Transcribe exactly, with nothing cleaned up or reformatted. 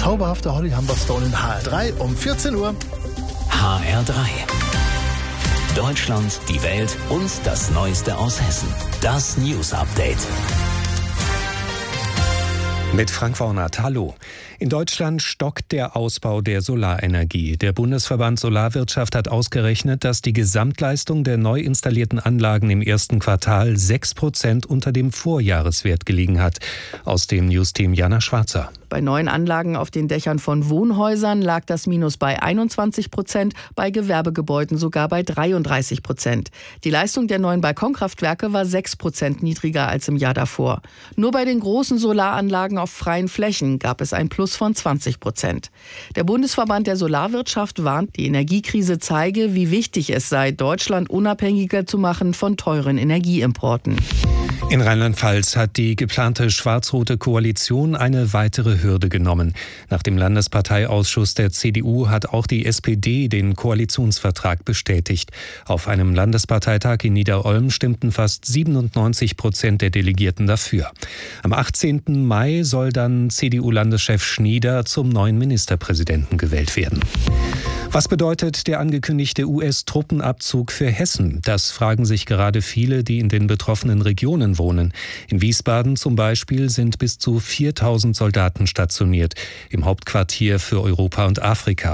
zauberhafte Holly Humberstone in H R drei um vierzehn Uhr. H R drei. Deutschland, die Welt und das Neueste aus Hessen. Das News Update. Mit Frank Warnert, hallo. In Deutschland stockt der Ausbau der Solarenergie. Der Bundesverband Solarwirtschaft hat ausgerechnet, dass die Gesamtleistung der neu installierten Anlagen im ersten Quartal sechs Prozent unter dem Vorjahreswert gelegen hat. Aus dem Newsteam Jana Schwarzer. Bei neuen Anlagen auf den Dächern von Wohnhäusern lag das Minus bei einundzwanzig Prozent, bei Gewerbegebäuden sogar bei dreiunddreißig Prozent. Die Leistung der neuen Balkonkraftwerke war sechs Prozent niedriger als im Jahr davor. Nur bei den großen Solaranlagen auf freien Flächen gab es ein Plus von zwanzig Prozent. Der Bundesverband der Solarwirtschaft warnt, die Energiekrise zeige, wie wichtig es sei, Deutschland unabhängiger zu machen von teuren Energieimporten. In Rheinland-Pfalz hat die geplante schwarz-rote Koalition eine weitere Hürde genommen. Nach dem Landesparteiausschuss der C D U hat auch die S P D den Koalitionsvertrag bestätigt. Auf einem Landesparteitag in Niederolm stimmten fast siebenundneunzig Prozent der Delegierten dafür. Am achtzehnten Mai soll dann C D U-Landeschef Schnieder zum neuen Ministerpräsidenten gewählt werden. Was bedeutet der angekündigte U S-Truppenabzug für Hessen? Das fragen sich gerade viele, die in den betroffenen Regionen wohnen. In Wiesbaden zum Beispiel sind bis zu viertausend Soldaten stationiert, im Hauptquartier für Europa und Afrika.